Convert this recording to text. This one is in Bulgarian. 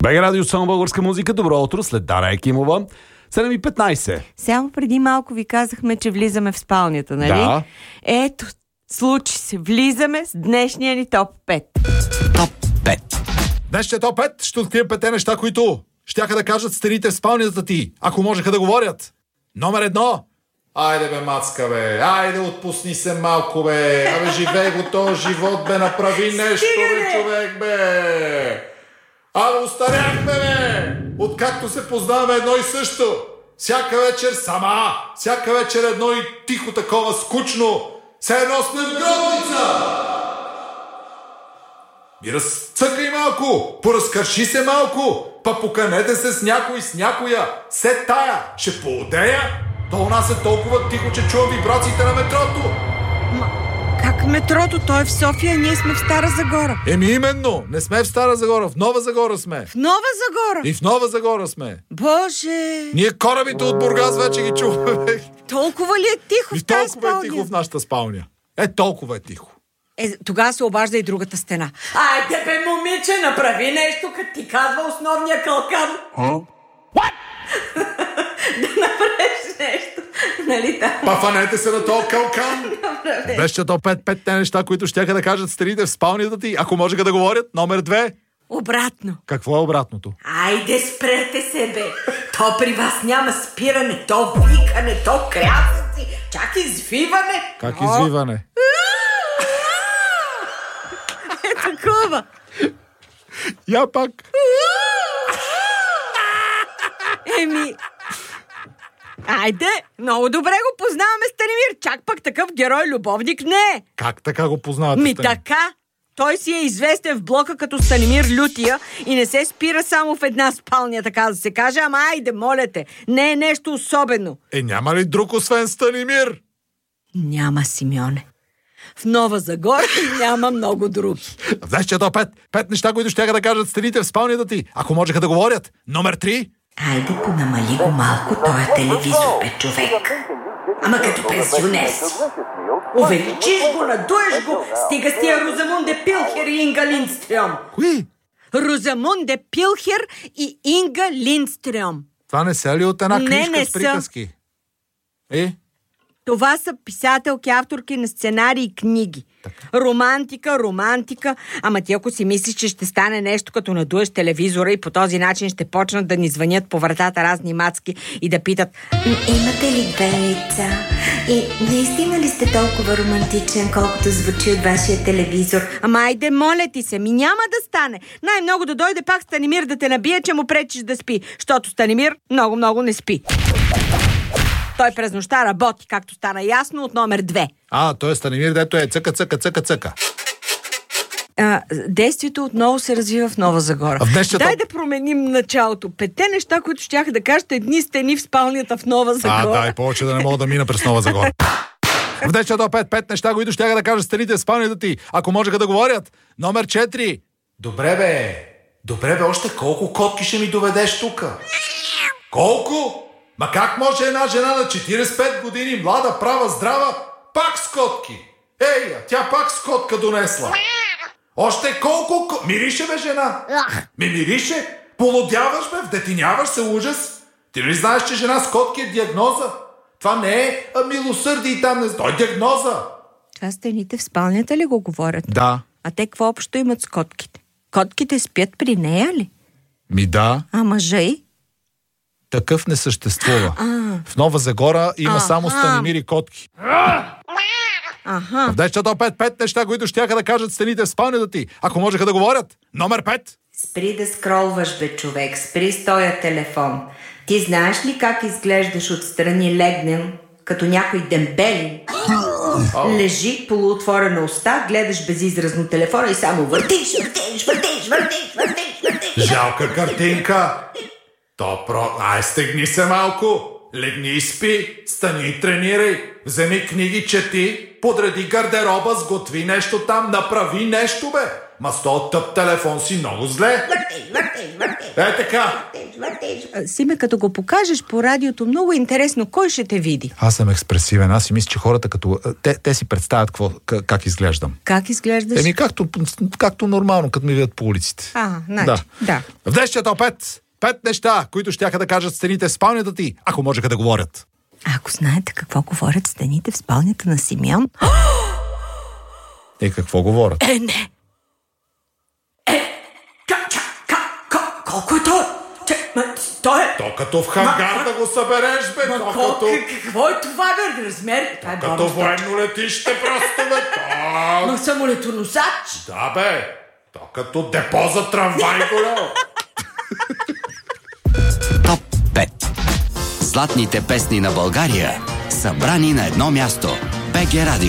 БГ Радио, само българска музика. Добро утро, след Дара Екимова. 7:15. Само преди малко ви казахме, че влизаме в спалнята, нали? Да. Ето, случи се. Влизаме с днешния ни топ 5. Топ 5. Днешния топ 5 ще открием 5 неща, които щяха да кажат старите в спалнята ти, ако можеха да говорят. Номер 1. Айде бе, мацка бе, айде отпусни се малко бе, абе живей го този живот бе, направи нещо бе, човек бе. Абе остаряхме бе, откакто се познаваме едно и също. Всяка вечер сама, всяка вечер едно и тихо такова скучно, все едно сме в гробница. И разцъкай малко, поразкърши се малко, па поканете се с някой, с някоя, се тая, ще поудея. То у нас е толкова тихо, че чувам вибрациите на метрото. Как метрото? Той е в София, ние сме в Стара Загора. Еми именно, не сме в Стара Загора, в Нова Загора сме. В Нова Загора? И в Нова Загора сме. Боже! Ние корабите от Бургас вече ги чуваме. Толкова ли е тихо в тази спалня? Толкова е тихо в нашата спалня. Толкова е тихо. Тогава се обажда и другата стена. Айде бе, момиче, направи нещо, като ти казва основния калкан. What? Да направиш нещо. Нали така? Па фанете се на този калкан. Беше то 5 неща, които щяха да кажат старите в спалнята ти, ако можеха да говорят. Номер 2. Обратно. Какво е обратното? Айде спрете се бе. То при вас няма спиране, то викане, то крясъци, чак извиване. Как извиване? Е такова. Я пак. Еми... Айде, много добре го познаваме Станимир. Чак пък такъв герой-любовник не е. Как така го познавате? Така. Той си е известен в блока като Станимир Лютия и не се спира само в една спалня, така да се каже. Ама айде, моля те, не е нещо особено. Няма ли друг освен Станимир? Няма, Симеоне. В Нова Загора няма много други. Знаеш, че то 5 неща, които щяха да кажат старите в спалнята ти, ако можеха да говорят. Номер 3. Айде понамали го малко този телевизор, бе, човек. Ама като пенсионер си. Увеличиш го, надуеш го, стига с тия Розамунде Пилхер и Инга Линдстрём. Кои? Розамунде Пилхер и Инга Линдстрём. Това не са ли от една книжка не с приказки? Това са писателки, авторки на сценарии и книги. Така. Романтика. Ама ти ако си мислиш, че ще стане нещо като надуеш телевизора и по този начин ще почнат да ни звънят по вратата разни мацки и да питат: имате ли две яйца? И наистина ли сте толкова романтичен, колкото звучи от вашия телевизор? Ама айде, моля ти се, няма да стане. Най-много да дойде пак Станимир да те набие, че му пречиш да спи, защото Станимир много не спи. Той през нощта работи, както стана ясно от номер 2. Той е Станимир, дето е цъка. Действието отново се развива в Нова Загора. Дай да променим началото. 5 неща, които щяха да кажат едни стени в спалнята в Нова Загора. Да, и повече да не мога да мина през Нова Загора. В днешния топ 5 неща, които щяха да кажат старите в спалнята ти, ако можеха да говорят. Номер 4. Добре бе, още колко котки ще ми доведеш тука? Колко? Ма как може една жена на 45 години, млада, права, здрава, пак с котки? Тя пак с котка донесла. Още колко... Мирише бе, жена? Мирише? Полудяваш бе, вдетиняваш се, ужас. Ти ли знаеш, че жена с котки е диагноза? Това не е милосърдие и там не... Той е диагноза. Това стените в спалнята ли го говорят? Да. А те какво общо имат с котките? Котките спят при нея ли? Да. А мъжа й? Такъв не съществува. В Нова Загора има само Станимир и котки. В днешния топ 5 неща, които щяха да кажат стените в спалнята ти, ако можеха да говорят. Номер 5. Спри да скролваш, бе, човек. Спри с тоя телефон. Ти знаеш ли как изглеждаш отстрани легнен, като някой дембелин? Лежи, полуотворена уста, гледаш безизразно телефона и само въртиш. Жалка картинка. Стегни се малко. Легни и спи, стани и тренирай. Вземи книги, чети, подреди гардероба, сготви нещо там, направи нещо, бе. Ма с този тъп телефон си много зле. Е така. Симе, като го покажеш по радиото, много интересно, кой ще те види? Аз съм експресивен. Аз си мисля, че хората като... Те си представят как изглеждам. Как изглеждаш? Както нормално, като ми видят по улиците. Значи, да. В днешния топ 5 неща, които щяха да кажат стените в спалнята ти, ако можеха да говорят. Ако знаете какво говорят стените в спалнята на Симеон... И какво говорят? Не. Колко е той? Той е... То като в хангар да го събереш, бе. Какво е това, бе? Размер? Като военно летище просто, бе. Но самолетоносач? Да, бе. То като депо за трамвай голямо. Топ 5. Златните песни на България, събрани на едно място. БГ Радио.